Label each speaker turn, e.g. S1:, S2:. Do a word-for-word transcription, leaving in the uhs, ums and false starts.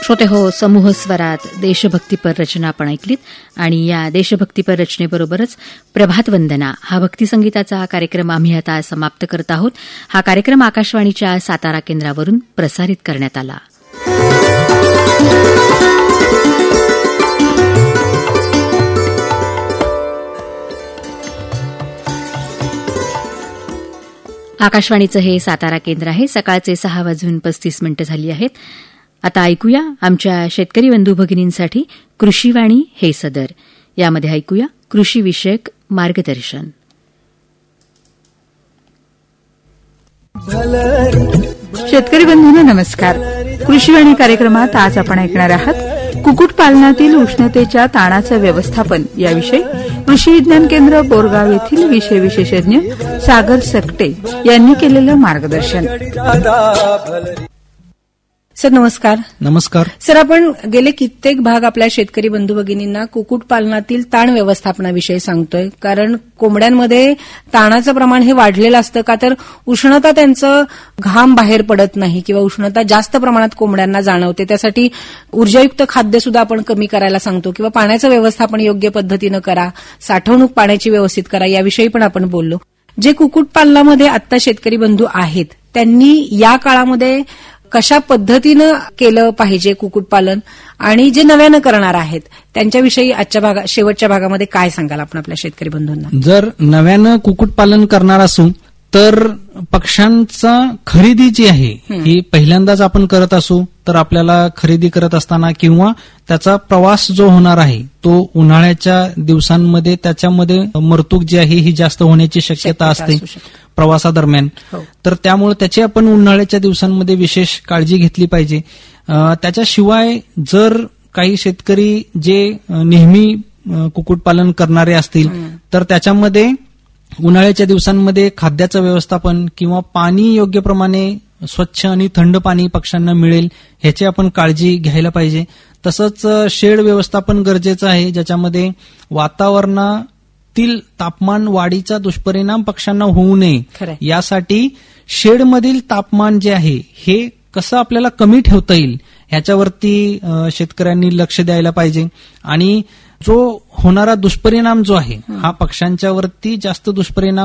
S1: श्रोते हो, समूह स्वरात देशभक्तीपर रचना आपण ऐकलीत आणि या देशभक्तीपर रचनेबरोबरच प्रभात वंदना हा भक्तिसंगीताचा कार्यक्रम आम्ही आता समाप्त करत आहोत. हा कार्यक्रम आकाशवाणीच्या सातारा केंद्रावरून प्रसारित करण्यात आला. आकाशवाणीचं हे सातारा केंद्र आहे. सकाळचे सहा वाजून पस्तीस मिनिटं झाली आहेत. आता ऐकूया आमच्या शेतकरी बंधू भगिनींसाठी कृषीवाणी हे सदर. यामध्ये ऐकूया कृषीविषयक मार्गदर्शन.
S2: शेतकरी बंधूंनो नमस्कार. कृषीवाणी कार्यक्रमात आज आपण ऐकणार आहात कुक्कुटपालनातील उष्णतेच्या ताणाचं व्यवस्थापन याविषयी कृषी विज्ञान केंद्र बोरगाव येथील विषय विशेषज्ञ सागर सकटे यांनी केलेलं मार्गदर्शन.
S3: सर नमस्कार.
S4: नमस्कार
S3: सर, आपण गेले कित्येक भाग आपल्या शेतकरी बंधू भगिनींना कुक्कुटपालनातील ताण व्यवस्थापनाविषयी सांगतोय. कारण कोंबड्यांमध्ये ताणाचं प्रमाण हे वाढलेलं असतं का तर उष्णता त्यांचं घाम बाहेर पडत नाही किंवा उष्णता जास्त प्रमाणात कोंबड्यांना जाणवते. त्यासाठी ऊर्जायुक्त खाद्य सुद्धा आपण कमी करायला सांगतो किंवा पाण्याचं व्यवस्थापन योग्य पद्धतीनं करा, साठवणूक पाण्याची व्यवस्थित करा, याविषयी पण आपण बोललो. जे कुक्कुटपालनामध्ये आता शेतकरी बंधू आहेत त्यांनी या काळामध्ये कशा पद्धतीनं केलं पाहिजे कुक्कुटपालन आणि जे नव्यानं करणार आहेत त्यांच्याविषयी आजच्या भागा शेवटच्या भागामध्ये काय सांगाल आपण आपल्या शेतकरी बंधूंना?
S4: जर नव्यानं कुक्कुटपालन करणार असू तर पक्ष्यांचा खरेदी जी आहे ही पहिल्यांदाच आपण करत असू तर आपल्याला खरेदी करत असताना किंवा त्याचा प्रवास जो होणार आहे तो उन्हाळ्याच्या दिवसांमध्ये त्याच्यामध्ये मरतूक जी आहे ही जास्त होण्याची शक्यता असते प्रवासादरम्यान. तर त्यामुळे त्याची आपण उन्हाळ्याच्या दिवसांमध्ये विशेष काळजी घेतली पाहिजे. त्याच्याशिवाय जर काही शेतकरी जे नेहमी कुक्कुटपालन करणारे असतील तर त्याच्यामध्ये उन्हाळ्याच्या दिवसांमध्ये खाद्याचं व्यवस्थापन किंवा पाणी योग्य प्रमाणे स्वच्छ आणि थंड पाणी पक्ष्यांना मिळेल ह्याची आपण काळजी घ्यायला पाहिजे. तसंच शेड व्यवस्थापन गरजेचं आहे ज्याच्यामध्ये वातावरणातील तापमान वाढीचा दुष्परिणाम पक्ष्यांना होऊ नये यासाठी शेडमधील तापमान जे आहे हे कसं आपल्याला कमी ठेवता येईल ह्याच्यावरती शेतकऱ्यांनी लक्ष द्यायला पाहिजे. आणि जो होणारा दुष्परिणाम जो आहे हा पक्ष्यांच्या वरती जास्त दुष्परिणाम